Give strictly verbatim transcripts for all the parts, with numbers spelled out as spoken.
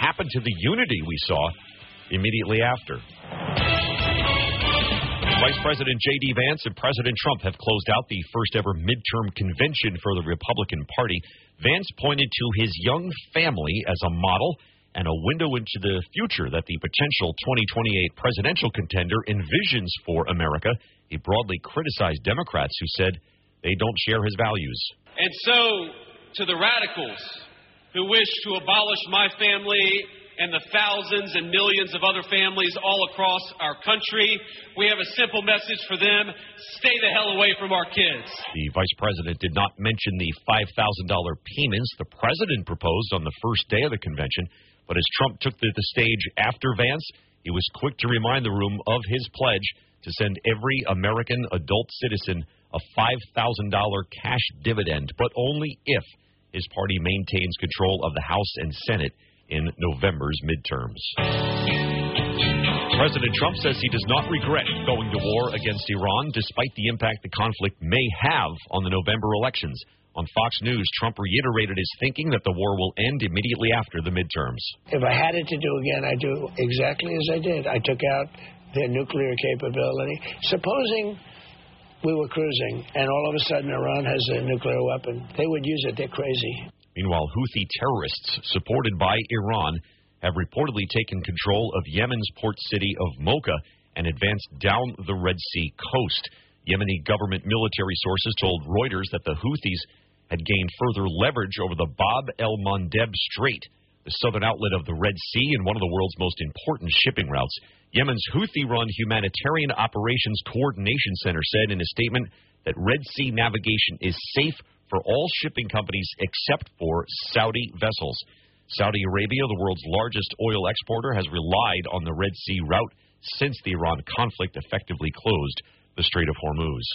happened to the unity we saw immediately after. Vice President J D. Vance and President Trump have closed out the first-ever midterm convention for the Republican Party. Vance pointed to his young family as a model and a window into the future that the potential twenty twenty-eight presidential contender envisions for America. He broadly criticized Democrats who said they don't share his values. And so, to the radicals who wish to abolish my family and the thousands and millions of other families all across our country, we have a simple message for them: stay the hell away from our kids. The vice president did not mention the five thousand dollars payments the president proposed on the first day of the convention, but as Trump took to the stage after Vance, he was quick to remind the room of his pledge to send every American adult citizen a five thousand dollars cash dividend, but only if his party maintains control of the House and Senate in November's midterms. President Trump says he does not regret going to war against Iran, despite the impact the conflict may have on the November elections. On Fox News, Trump reiterated his thinking that the war will end immediately after the midterms. If I had it to do again, I'd do exactly as I did. I took out their nuclear capability. Supposing we were cruising and all of a sudden Iran has a nuclear weapon, they would use it. They're crazy. Meanwhile, Houthi terrorists supported by Iran have reportedly taken control of Yemen's port city of Mocha and advanced down the Red Sea coast. Yemeni government military sources told Reuters that the Houthis had gained further leverage over the Bab el-Mandeb Strait, the southern outlet of the Red Sea and one of the world's most important shipping routes. Yemen's Houthi-run Humanitarian Operations Coordination Center said in a statement that Red Sea navigation is safe for all shipping companies except for Saudi vessels. Saudi Arabia, the world's largest oil exporter, has relied on the Red Sea route since the Iran conflict effectively closed the Strait of Hormuz.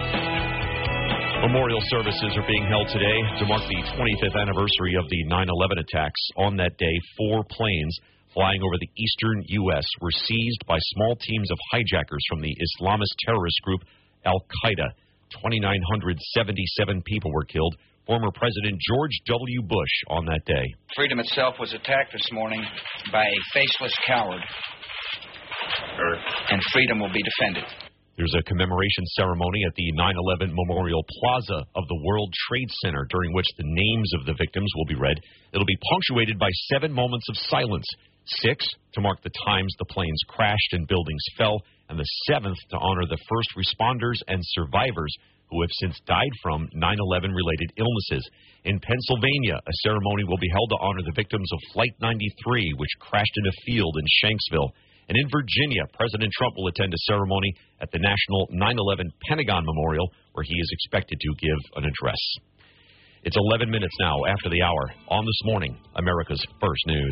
Memorial services are being held today to mark the twenty-fifth anniversary of the nine eleven attacks. On that day, four planes flying over the eastern U S were seized by small teams of hijackers from the Islamist terrorist group Al-Qaeda. two thousand nine hundred seventy-seven people were killed. Former President George W. Bush on that day. Freedom itself was attacked this morning by a faceless coward, and freedom will be defended. There's a commemoration ceremony at the nine eleven Memorial Plaza of the World Trade Center, during which the names of the victims will be read. It'll be punctuated by seven moments of silence. Six to mark the times the planes crashed and buildings fell, and the seventh to honor the first responders and survivors who have since died from nine eleven related illnesses. In Pennsylvania, a ceremony will be held to honor the victims of Flight ninety-three, which crashed in a field in Shanksville. And in Virginia, President Trump will attend a ceremony at the National nine eleven Pentagon Memorial, where he is expected to give an address. It's eleven minutes now after the hour on This Morning, America's First News.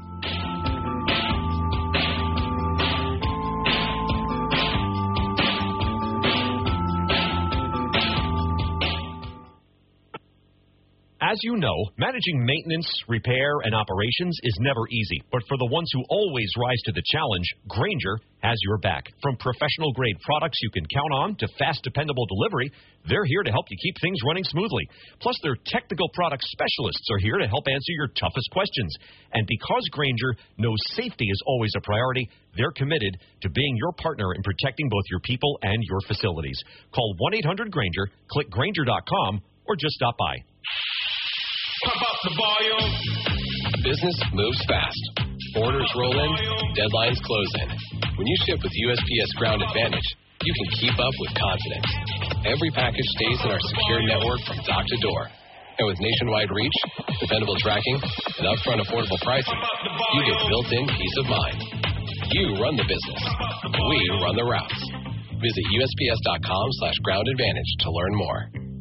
As you know, managing maintenance, repair, and operations is never easy. But for the ones who always rise to the challenge, Grainger has your back. From professional-grade products you can count on to fast, dependable delivery, they're here to help you keep things running smoothly. Plus, their technical product specialists are here to help answer your toughest questions. And because Grainger knows safety is always a priority, they're committed to being your partner in protecting both your people and your facilities. Call one eight hundred Grainger, click Grainger dot com, or just stop by. Pump up the volume. Business moves fast. Orders roll in, deadlines close in. When you ship with U S P S Ground Advantage, you can keep up with confidence. Every package stays in our secure network from dock to door. And with nationwide reach, dependable tracking, and upfront affordable pricing, you get built-in peace of mind. You run the business. We run the routes. Visit U S P S dot com slash ground advantage to learn more.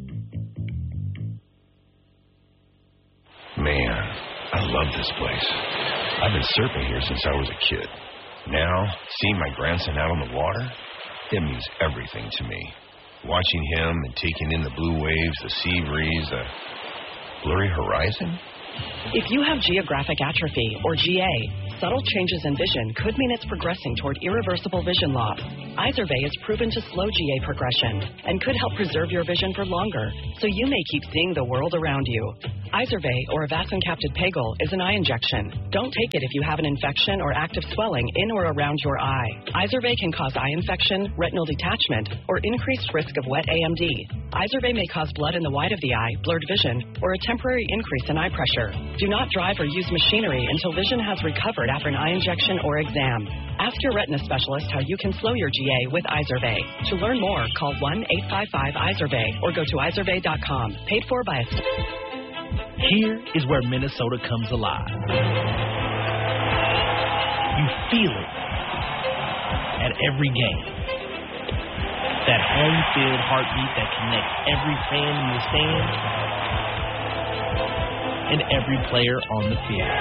Man, I love this place. I've been surfing here since I was a kid. Now, seeing my grandson out on the water, it means everything to me. Watching him and taking in the blue waves, the sea breeze, the blurry horizon. If you have geographic atrophy, or G A, subtle changes in vision could mean it's progressing toward irreversible vision loss. Izervay is proven to slow G A progression and could help preserve your vision for longer, so you may keep seeing the world around you. Izervay, or Avacincaptad Pagel, is an eye injection. Don't take it if you have an infection or active swelling in or around your eye. Izervay can cause eye infection, retinal detachment, or increased risk of wet A M D. Izervay may cause blood in the white of the eye, blurred vision, or a temporary increase in eye pressure. Do not drive or use machinery until vision has recovered after an eye injection or exam. Ask your retina specialist how you can slow your G A with Izervay. To learn more, call one eight five five Izervay or go to izervay dot com. Paid for by a... Here is where Minnesota comes alive. You feel it at every game. That home field heartbeat that connects every fan in the stands and every player on the field.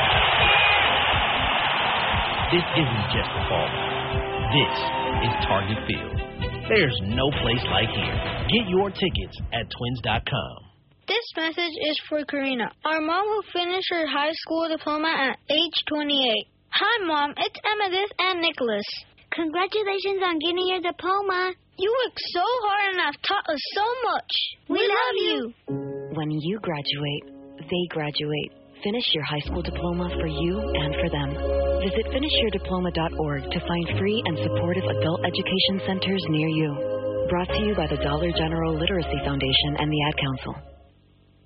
This isn't just a ballpark. This is Target Field. There's no place like here. Get your tickets at twins dot com. This message is for Karina, our mom who finished her high school diploma at age twenty-eight. Hi, Mom. It's Amethyst and Nicholas. Congratulations on getting your diploma. You worked so hard and have taught us so much. We, we love you. When you graduate, they graduate. Finish your high school diploma for you and for them. Visit finish your diploma dot org to find free and supportive adult education centers near you. Brought to you by the Dollar General Literacy Foundation and the Ad Council.